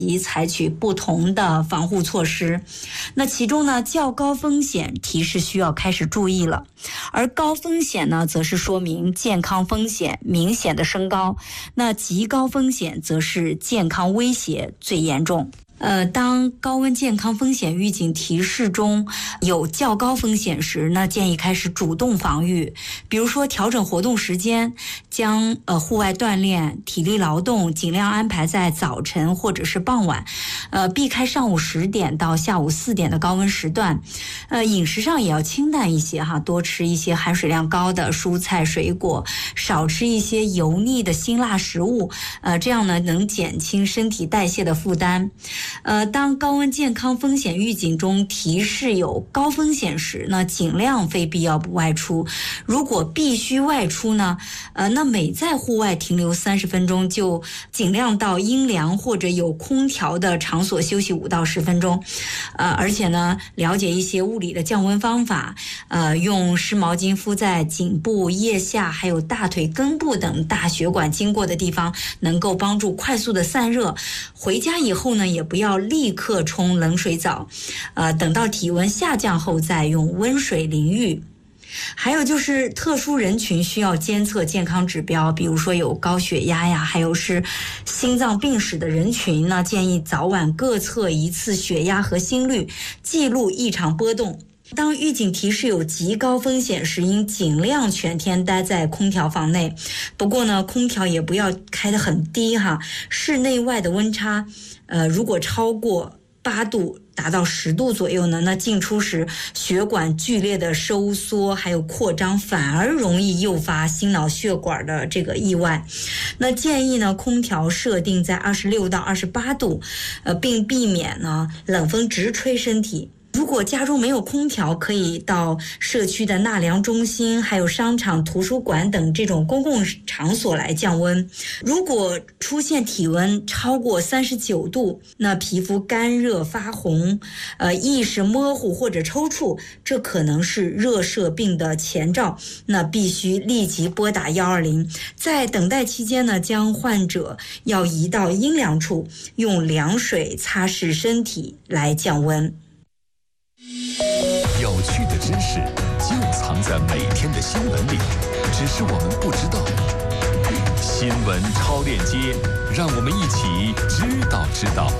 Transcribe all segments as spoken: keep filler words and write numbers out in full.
以采取不同的防护措施。那其中呢，较高风险提示需要开始注意了，而高风险呢，则是说明健康风险明显的升高，那极高风险则是健康威胁最严重。呃，当高温健康风险预警提示中有较高风险时，那建议开始主动防御，比如说调整活动时间，将呃户外锻炼、体力劳动尽量安排在早晨或者是傍晚，呃，避开上午十点到下午四点的高温时段。呃，饮食上也要清淡一些哈，多吃一些含水量高的蔬菜水果，少吃一些油腻的辛辣食物，呃，这样呢能减轻身体代谢的负担。呃，当高温健康风险预警中提示有高风险时，那尽量非必要不外出。如果必须外出呢，呃，那每在户外停留三十分钟，就尽量到阴凉或者有空调的场所休息五到十分钟。呃，而且呢，了解一些物理的降温方法，呃，用湿毛巾敷在颈部、腋下还有大腿根部等大血管经过的地方，能够帮助快速的散热。回家以后呢，也不要立刻冲冷水澡，呃，等到体温下降后再用温水淋浴。还有就是特殊人群需要监测健康指标，比如说有高血压呀，还有是心脏病史的人群呢，建议早晚各测一次血压和心率，记录异常波动。当预警提示有极高风险时，应尽量全天待在空调房内。不过呢，空调也不要开得很低哈，室内外的温差，呃，如果超过八度，达到十度左右呢，那进出时血管剧烈的收缩还有扩张，反而容易诱发心脑血管的这个意外。那建议呢，空调设定在二十六到二十八度，呃，并避免呢冷风直吹身体。如果家中没有空调，可以到社区的纳凉中心还有商场、图书馆等这种公共场所来降温。如果出现体温超过三十九度，那皮肤干热发红，呃，意识模糊或者抽搐，这可能是热射病的前兆，那必须立即拨打一二零。在等待期间呢，将患者要移到阴凉处，用凉水擦拭身体来降温。 有趣的知识就藏在每天的新闻里，只是我们不知道。新闻超链接，让我们一起知道知道。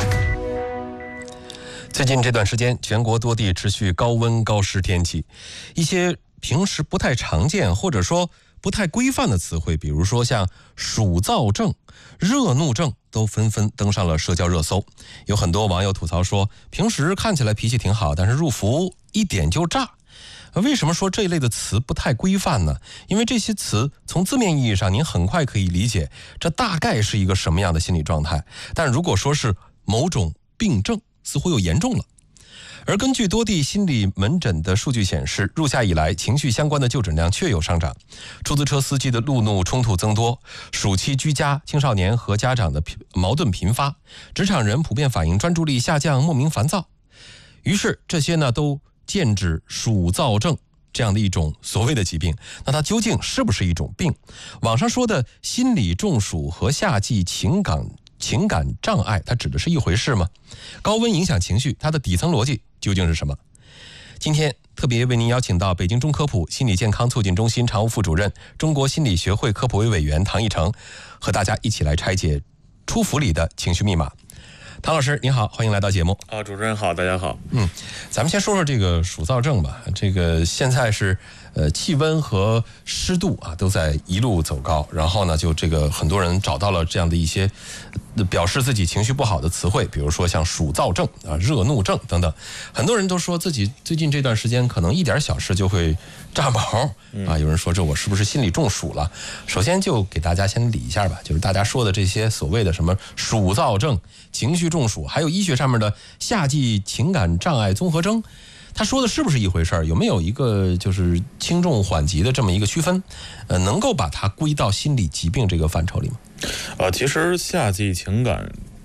最近这段时间，全国多地持续高温高湿天气，一些平时不太常见或者说不太规范的词汇，比如说像暑燥症、热怒症，都纷纷登上了社交热搜。有很多网友吐槽说，平时看起来脾气挺好，但是入伏一点就炸。为什么说这一类的词不太规范呢？因为这些词从字面意义上您很快可以理解这大概是一个什么样的心理状态，但如果说是某种病症，似乎又严重了。而根据多地心理门诊的数据显示，入夏以来情绪相关的就诊量确有上涨，出租车司机的路怒冲突增多，暑期居家青少年和家长的矛盾频发，职场人普遍反映专注力下降、莫名烦躁。于是这些呢都剑指暑燥症这样的一种所谓的疾病。那它究竟是不是一种病？网上说的心理中暑和夏季情感情感障碍，它指的是一回事吗？高温影响情绪，它的底层逻辑究竟是什么？今天特别为您邀请到北京中科普心理健康促进中心常务副主任、中国心理学会科普委委员唐义成，和大家一起来拆解出伏里的情绪密码。唐老师您好，欢迎来到节目。 啊，主持人好，大家好。 嗯，咱们先说说这个暑燥症吧。这个现在是呃气温和湿度啊都在一路走高，然后呢就这个很多人找到了这样的一些表示自己情绪不好的词汇，比如说像暑燥症啊、热怒症等等。很多人都说自己最近这段时间可能一点小事就会炸毛啊，有人说这我是不是心理中暑了？首先就给大家先理一下吧，就是大家说的这些所谓的什么暑燥症、情绪中暑，还有医学上面的夏季情感障碍综合征，他说的是不是一回事儿？有没有一个就是轻重缓急的这么一个区分？呃，能够把它归到心理疾病这个范畴里吗？ 呃，其实夏季情感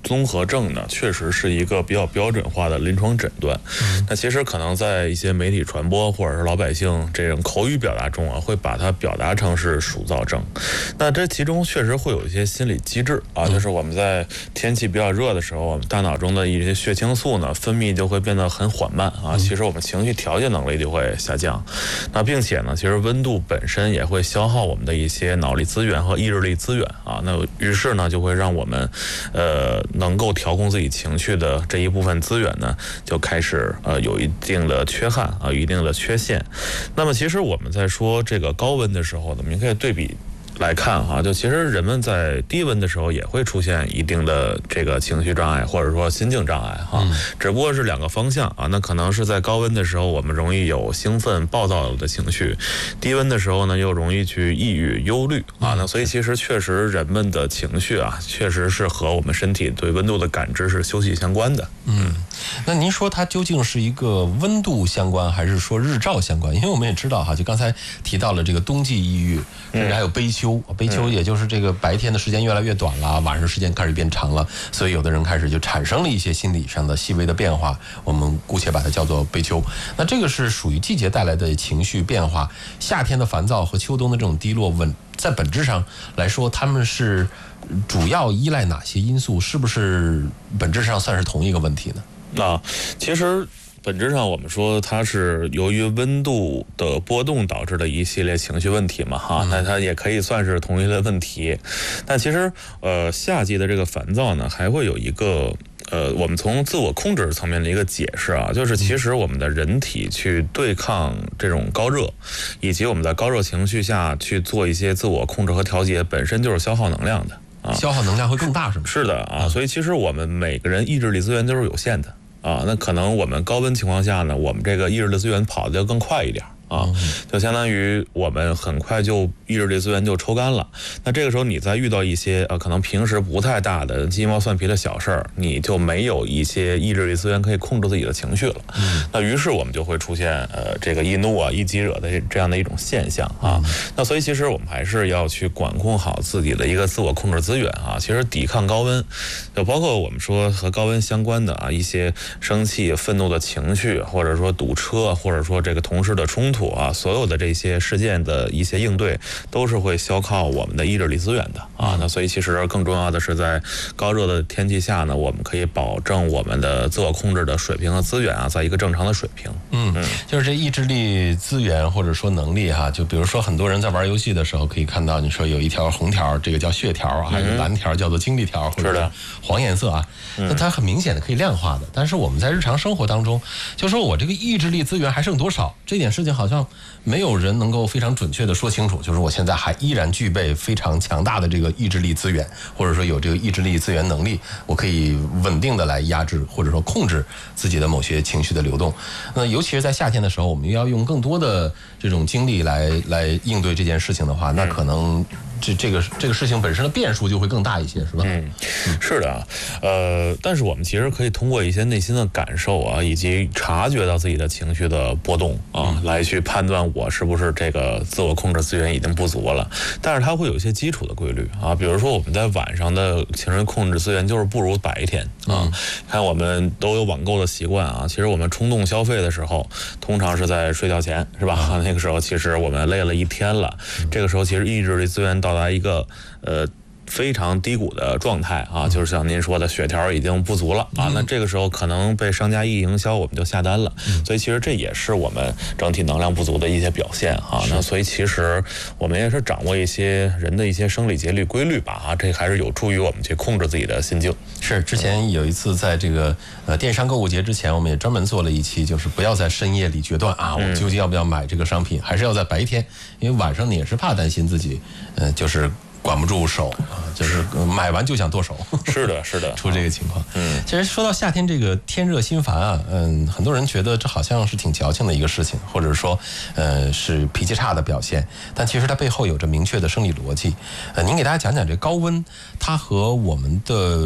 综合症呢，确实是一个比较标准化的临床诊断。嗯、那其实可能在一些媒体传播或者是老百姓这种口语表达中啊，会把它表达成是暑燥症。那这其中确实会有一些心理机制啊，就是我们在天气比较热的时候，我们大脑中的一些血清素呢分泌就会变得很缓慢啊，其实我们情绪调节能力就会下降。那并且呢，其实温度本身也会消耗我们的一些脑力资源和意志力资源啊，那于是呢就会让我们呃能够调控自己情绪的这一部分资源呢就开始呃有一定的缺憾啊，有一定的缺陷。那么其实我们在说这个高温的时候呢，我们可以对比来看哈，就其实人们在低温的时候也会出现一定的这个情绪障碍或者说心境障碍哈，嗯、只不过是两个方向啊。那可能是在高温的时候，我们容易有兴奋、暴躁的情绪；低温的时候呢，又容易去抑郁、忧虑啊。那所以其实确实人们的情绪啊，确实是和我们身体对温度的感知是休息相关的。 嗯，那您说它究竟是一个温度相关，还是说日照相关？因为我们也知道哈，就刚才提到了这个冬季抑郁，甚至还有悲秋。悲秋也就是这个白天的时间越来越短了，晚上时间开始变长了，所以有的人开始就产生了一些心理上的细微的变化，我们姑且把它叫做悲秋。那这个是属于季节带来的情绪变化，夏天的烦躁和秋冬的这种低落，稳在本质上来说，他们是主要依赖哪些因素？是不是本质上算是同一个问题呢？ 啊，其实本质上我们说它是由于温度的波动导致的一系列情绪问题嘛哈，那它也可以算是同一类问题。但其实呃夏季的这个烦躁呢，还会有一个呃我们从自我控制层面的一个解释啊，就是其实我们的人体去对抗这种高热，以及我们在高热情绪下去做一些自我控制和调节，本身就是消耗能量的啊， 消耗能量会更大是吗？ 是的啊，所以其实我们每个人意志力资源都是有限的。啊，那可能我们高温情况下呢，我们这个意志力资源跑得要更快一点啊，就相当于我们很快就意志力资源就抽干了。那这个时候你再遇到一些呃可能平时不太大的鸡毛蒜皮的小事儿，你就没有一些意志力资源可以控制自己的情绪了。嗯、那于是我们就会出现呃这个易怒啊、易激惹的这样的一种现象啊。嗯、那所以其实我们还是要去管控好自己的一个自我控制资源啊。其实抵抗高温，就包括我们说和高温相关的啊一些生气、愤怒的情绪，或者说堵车，或者说这个同事的冲突啊，所有的这些事件的一些应对，都是会消耗我们的意志力资源的啊。那所以其实更重要的是，在高热的天气下呢，我们可以保证我们的自我控制的水平和资源啊，在一个正常的水平。 嗯，嗯就是这意志力资源或者说能力哈，就比如说很多人在玩游戏的时候，可以看到你说有一条红条，这个叫血条啊，还有蓝条叫做精力条，或者是黄颜色啊，那它很明显的可以量化的。但是我们在日常生活当中，就说我这个意志力资源还剩多少，这点事情好像没有人能够非常准确的说清楚。就是我现在还依然具备非常强大的这个意志力资源，或者说有这个意志力资源能力，我可以稳定的来压制或者说控制自己的某些情绪的流动。那尤其是在夏天的时候，我们要用更多的这种精力来来应对这件事情的话，那可能这这个这个事情本身的变数就会更大一些，是吧？ 嗯，是的啊，呃，但是我们其实可以通过一些内心的感受啊，以及察觉到自己的情绪的波动啊，嗯、来去判断我是不是这个自我控制资源已经不足了。但是它会有一些基础的规律啊，比如说我们在晚上的情绪控制资源就是不如白天啊。嗯、看我们都有网购的习惯啊，其实我们冲动消费的时候，通常是在睡觉前，是吧？嗯、那个时候其实我们累了一天了，嗯、这个时候其实意志力资源到达一个呃非常低谷的状态啊，就是像您说的血条已经不足了啊，那这个时候可能被商家一营销，我们就下单了，所以其实这也是我们整体能量不足的一些表现啊。那所以其实我们也是掌握一些人的一些生理节律规律吧啊，这还是有助于我们去控制自己的心境。 是，之前有一次在这个呃电商购物节之前，我们也专门做了一期，就是不要在深夜里决断啊，我究竟要不要买这个商品，还是要在白天，因为晚上你也是怕担心自己，呃，就是管不住手啊，就是买完就想剁手。 是的，是的， 出这个情况。 嗯， 其实说到夏天这个天热心烦啊，嗯，很多人觉得这好像是挺矫情的一个事情，或者说，呃，是脾气差的表现。但其实它背后有着明确的生理逻辑。呃，您给大家讲讲这高温，它和我们的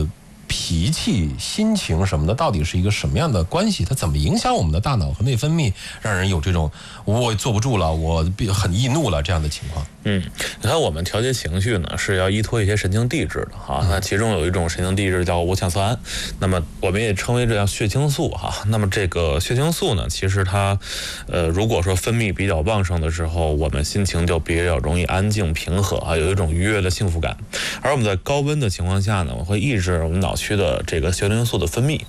脾气、心情什么的，到底是一个什么样的关系？它怎么影响我们的大脑和内分泌，让人有这种我坐不住了，我很易怒了这样的情况？ 嗯，你看我们调节情绪呢，是要依托一些神经递质的哈。那其中有一种神经递质叫五羟色胺，那么我们也称为这叫血清素哈。那么这个血清素呢，其实它，呃，如果说分泌比较旺盛的时候，我们心情就比较容易安静平和啊，有一种愉悦的幸福感。而我们在高温的情况下呢，我会抑制我们脑区的这个血清素的分泌